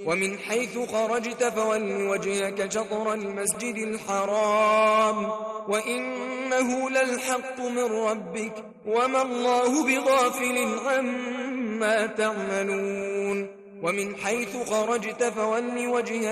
ومن حيث خرجت فول وجهك شطر المسجد الحرام وإنه للحق من ربك وما الله بغافل عما تعملون ومن حيث خرجت فول وجهك